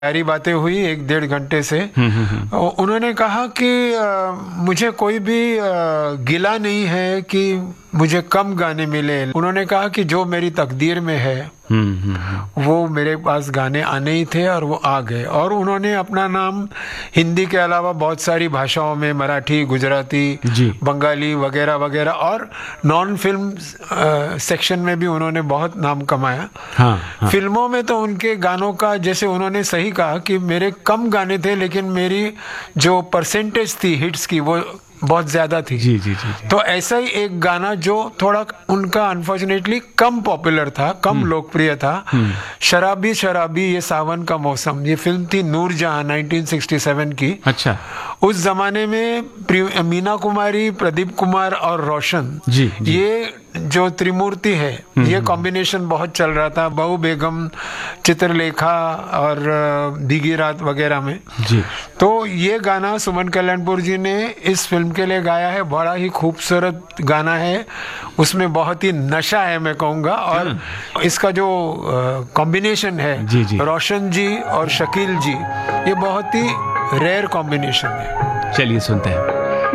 प्यारी बातें हुई 1-1.5 घंटे से। उन्होंने कहा कि मुझे कोई भी गिला नहीं है कि मुझे कम गाने मिले। उन्होंने कहा कि जो मेरी तकदीर में है वो मेरे पास गाने आने ही थे और वो आ गए। और उन्होंने अपना नाम हिंदी के अलावा बहुत सारी भाषाओं में, मराठी, गुजराती, बंगाली वगैरह वगैरह, और नॉन फिल्म सेक्शन में भी उन्होंने बहुत नाम कमाया। फिल्मों में तो उनके गानों का, जैसे उन्होंने सही कहा कि मेरे कम गाने थे लेकिन मेरी जो परसेंटेज थी हिट्स की वो बहुत ज्यादा थी। जी। तो ऐसा ही एक गाना जो थोड़ा उनका अनफॉर्चुनेटली कम पॉपुलर था, कम लोकप्रिय था, शराबी शराबी ये सावन का मौसम। ये फिल्म थी नूरजहां 1967 की। अच्छा। उस जमाने में मीना कुमारी, प्रदीप कुमार और रोशन, ये जो त्रिमूर्ति है, ये कॉम्बिनेशन बहुत चल रहा था। बहू बेगम, चित्रलेखा और भीगी रात वगैरह में। तो ये गाना सुमन कल्याणपुर जी ने इस फिल्म के लिए गाया है। बड़ा ही खूबसूरत गाना है, उसमें बहुत ही नशा है मैं कहूँगा। और इसका जो कॉम्बिनेशन है रोशन जी और शकील जी, ये बहुत ही रेयर कॉम्बिनेशन है। चलिए सुनते हैं।